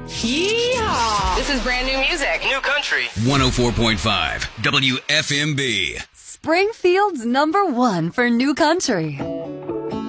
Yeehaw! This is brand new music. New country. 104.5 WFMB. Springfield's #1 for new country.